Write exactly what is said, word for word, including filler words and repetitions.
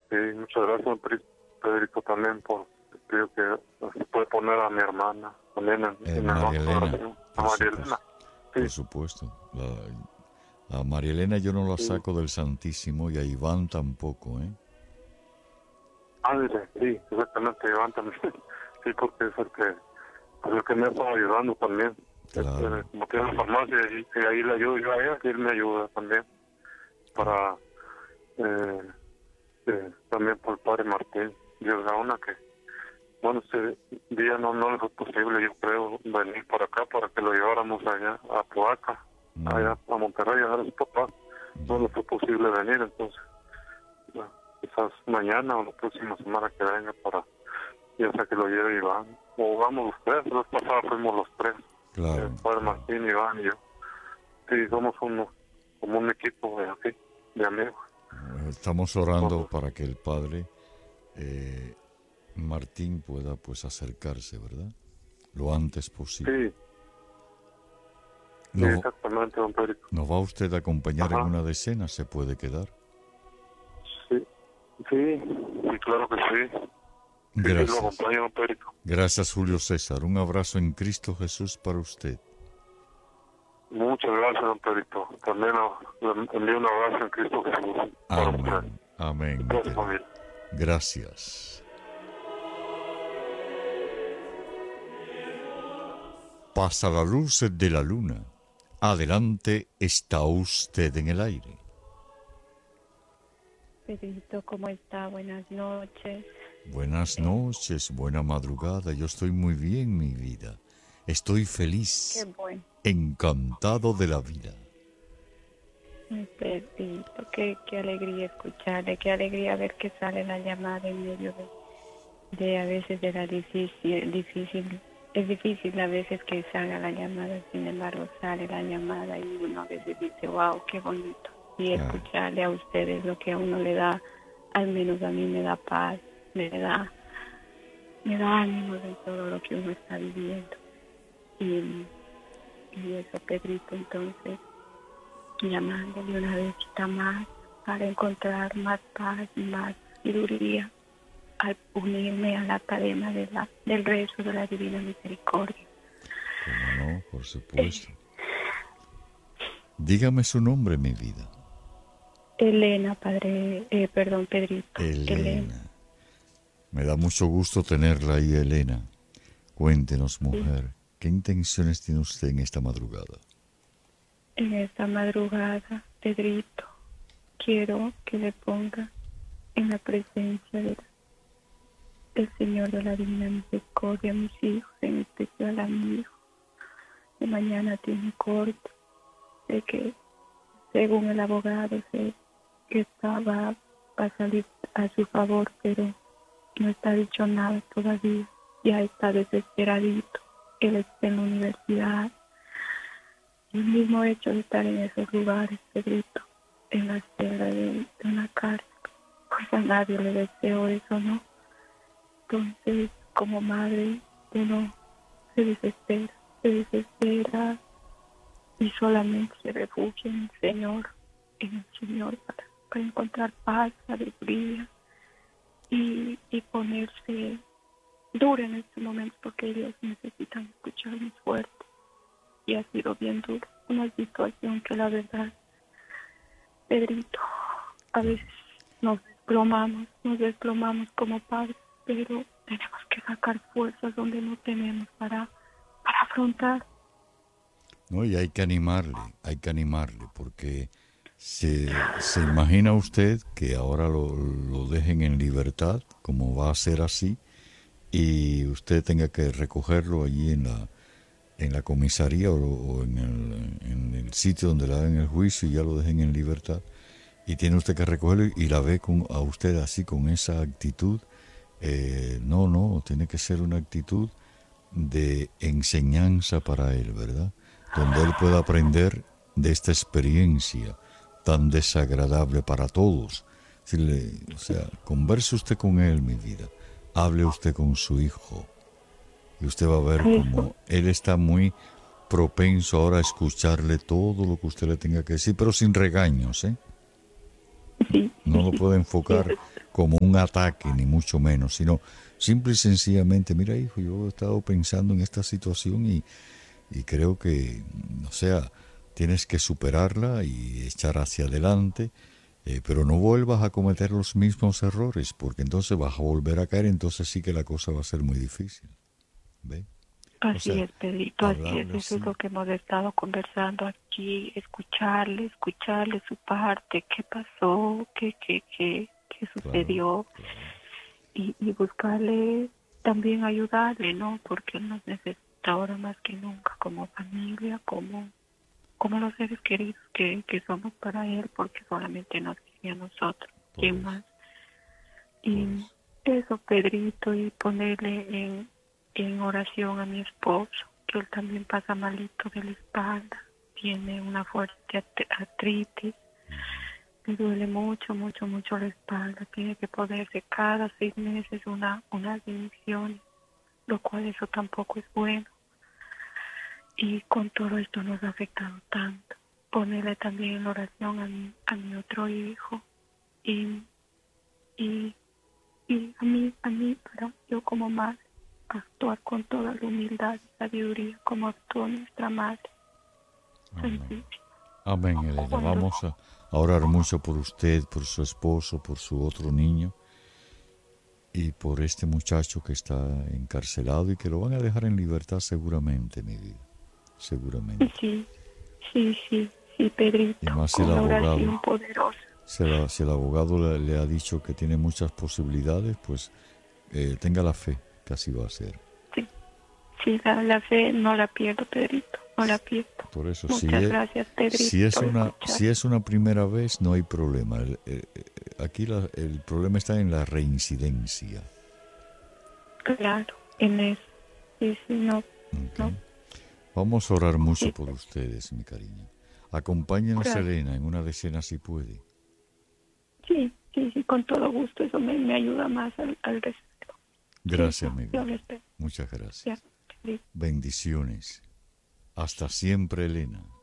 Sí, muchas gracias, don Pedrito, también por pido que se puede poner a mi hermana también en, Eh, en el María banco de Elena, oración, a por María supuesto. Elena. Sí, Por supuesto. La- a María Elena yo no la sí. saco del Santísimo y a Iván tampoco, ¿eh? Ah, dice, sí, exactamente, Iván también. Sí, porque es el que, pues el que me ha estado ayudando también. Claro. Este, como tiene la farmacia, y, y ahí le ayudo yo a ella, y él me ayuda también para, eh, eh, también por el padre Martín Dios Gaona, que, bueno, este día no, no le fue posible, yo creo, venir para acá para que lo lleváramos allá a Poaca, Mm, allá a Monterrey, a ver a su papá. No ya. le fue posible venir, entonces, bueno, quizás mañana o la próxima semana que venga para, ya sea que lo lleve Iván, o vamos los tres, la vez pasada fuimos los tres, el Claro, padre claro. Martín, Iván y yo. Sí, somos unos, como un equipo de, aquí, de amigos. Estamos orando Entonces, para que el padre eh, Martín pueda pues acercarse, ¿verdad? Lo antes posible. sí, sí, ¿No, exactamente, don Pedro. ¿Nos va usted a acompañar en Ajá, una decena? ¿Se puede quedar? sí, sí, sí, claro que sí. Sí, sí, lo Gracias. acompaño, don Pedro. Gracias, Julio César. Un abrazo en Cristo Jesús para usted. Muchas gracias, don Pedrito. También ah, le envío un abrazo en Cristo Jesús para usted Amén. y Amén, mi toda su querido. familia. Gracias. Pasa la luz de la luna. Adelante, está usted en el aire. Pedrito, ¿cómo está? Buenas noches. Buenas noches, buena madrugada. Yo estoy muy bien, mi vida. Estoy Qué feliz, bueno. encantado de la vida. Mi Pedrito, qué, qué alegría escucharle, qué alegría ver que sale la llamada en medio de, de a veces de la difícil, difícil, es difícil a veces que salga la llamada, sin embargo sale la llamada y uno a veces dice, wow, qué bonito. Y Claro. escucharle a ustedes lo que a uno le da, al menos a mí me da paz, me da, me da ánimo de todo lo que uno está viviendo. Y, y eso, Pedrito, entonces, llamándole una visita más para encontrar más paz y más sabiduría al unirme a la cadena de la, del rezo de la Divina Misericordia. ¿Cómo no? Por supuesto. Dígame su nombre, mi vida. Elena, padre, eh, perdón, Pedrito. Elena. Elena. Me da mucho gusto tenerla ahí, Elena. Cuéntenos, mujer, ¿qué intenciones tiene usted en esta madrugada? En esta madrugada, Pedrito, quiero que le ponga en la presencia de, del Señor de la Divina Misericordia a mis hijos, en especial a mi hijo, que mañana tiene corte. Sé que, según el abogado, sé que estaba va a salir a su favor, pero no está dicho nada todavía. Ya está desesperadito. Él está en la universidad. El mismo hecho de estar en esos lugares, Pedrito, en la celda de, de una cárcel, pues a nadie le deseo eso, ¿no? Entonces, como madre, uno se desespera, se desespera y solamente se refugia en el Señor, en el Señor para, para encontrar paz, alegría y, y ponerse dura en este momento, porque ellos necesitan escucharnos fuerte. Y ha sido bien duro, una situación que la verdad, Pedrito, a veces nos desplomamos, nos desplomamos como padres, pero tenemos que sacar fuerzas donde no tenemos para, para afrontar. No, y hay que animarle, hay que animarle, porque se, se imagina usted que ahora lo, lo dejen en libertad, como va a ser así, y usted tenga que recogerlo allí en la en la comisaría o, o en, el, en el sitio donde le hagan el juicio y ya lo dejen en libertad, y tiene usted que recogerlo y la ve con, a usted así con esa actitud. Eh, no, no, tiene que ser una actitud de enseñanza para él, ¿verdad? Donde él pueda aprender de esta experiencia tan desagradable para todos. Decirle, o sea, converse usted con él, mi vida, hable usted con su hijo, y usted va a ver cómo él está muy propenso ahora a escucharle todo lo que usted le tenga que decir, pero sin regaños, ¿eh? Sí, No lo sí, puede sí, enfocar eso- como un ataque, ni mucho menos, sino simple y sencillamente, mira hijo, yo he estado pensando en esta situación y, y creo que, o sea, tienes que superarla y echar hacia adelante, eh, pero no vuelvas a cometer los mismos errores, porque entonces vas a volver a caer, entonces sí que la cosa va a ser muy difícil. ¿Ve? O así sea, es, Pedrito, así es. hablarle Eso es así, lo que hemos estado conversando aquí, escucharle, escucharle su parte, qué pasó, qué, qué, qué, qué claro, sucedió, claro, y, y buscarle también ayudarle, ¿no? Porque él nos necesita ahora más que nunca como familia, como, como los seres queridos que, que somos para él, porque solamente nos quiere a nosotros. por ¿Quién eso, más? por Y eso. eso, Pedrito, y ponerle en, en oración a mi esposo, que él también pasa malito de la espalda, tiene una fuerte at- artritis, le duele mucho, mucho, mucho la espalda, tiene que ponerse cada seis meses una, unas inyecciones, lo cual eso tampoco es bueno. Y con todo esto nos ha afectado tanto. Ponerle también en oración a mi, a mi otro hijo y, y y a mí, a mí, pero yo como madre, actuar con toda la humildad y sabiduría como actuó nuestra madre. Amén. Sencilla. Amén, Elena. Cuando, Vamos a a orar mucho por usted, por su esposo, por su otro niño y por este muchacho que está encarcelado y que lo van a dejar en libertad seguramente, mi vida. Seguramente. sí, sí, sí, sí, Y Pedrito, más si el con la abogado, oración poderosa. si, la- si el abogado le, le ha dicho que tiene muchas posibilidades, pues eh, tenga la fe que así va a ser. Sí, sí, la, la fe no la pierdo, Pedrito, no la pierdo. Por eso, si Muchas es, gracias, si Pedrito, es por una, escuchar. si es una primera vez, no hay problema. El- eh, eh, aquí la- el problema está en la reincidencia. Claro, en eso. Sí, sí, no, ¿Ok? no, Vamos a orar mucho sí, por ustedes, mi cariño. Acompáñenos, gracias. Elena, en una decena si puede. Sí, sí, sí, con todo gusto, eso me, me ayuda más al, al resto. Sí, Gracias, mi yo vida. lo espero. Muchas Ya, gracias. Pedrito. Bendiciones. Hasta siempre, Elena.